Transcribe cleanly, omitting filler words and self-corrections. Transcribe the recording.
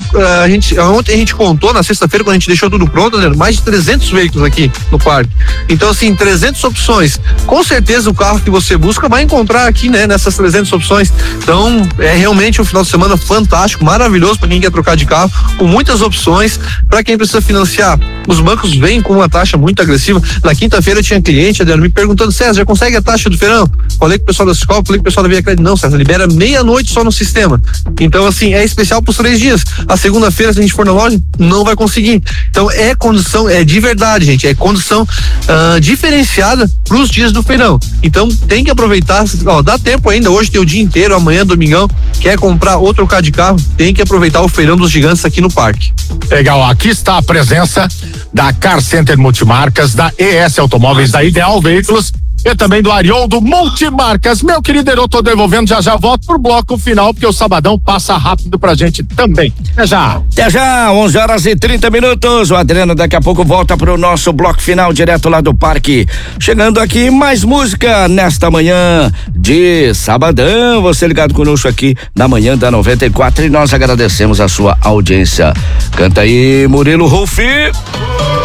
ontem a gente contou, na sexta-feira, quando a gente deixou tudo pronto, Adriano, mais de 300 veículos aqui no parque. Então, assim, 300 opções. Com certeza o carro que você busca vai encontrar aqui, né, nessas 300 opções. Então, é realmente um final de semana fantástico, maravilhoso para quem quer trocar de carro, com muitas opções. Para quem precisa financiar, os bancos vêm com uma taxa muito agressiva. Na quinta-feira tinha cliente, Adriano, me perguntando: César, já consegue a taxa do feirão? Falei com o pessoal da escola, falei com o pessoal da Via Crédito. Não, César, libera meia-noite só no sistema. Então, assim, é especial pros 3 dias. A segunda-feira, se a gente for na loja, não vai conseguir. Então, é condição, é de verdade, gente, é condição diferenciada pros dias do feirão. Então, tem que aproveitar, dá tempo ainda, hoje tem o dia inteiro, amanhã, domingão, quer comprar ou trocar de carro, tem que aproveitar o feirão dos gigantes aqui no parque. Legal, aqui está a presença da Car Center Multimarcas, da ES Automóveis, da Ideal Veículos e também do Arioldo Multimarcas. Meu querido, eu tô devolvendo, já volto pro bloco final, porque o sabadão passa rápido pra gente também. Até já, 11h30. O Adriano daqui a pouco volta pro nosso bloco final, direto lá do parque. Chegando aqui, mais música nesta manhã de sabadão. Você ligado conosco aqui na manhã da 94 e nós agradecemos a sua audiência. Canta aí, Murilo Rolfi.